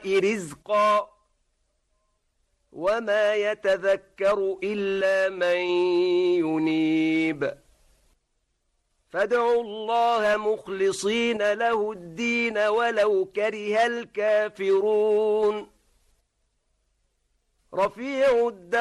رزقا وما يتذكر إلا من ينيب فادعوا الله مخلصين له الدين ولو كره الكافرون رفيع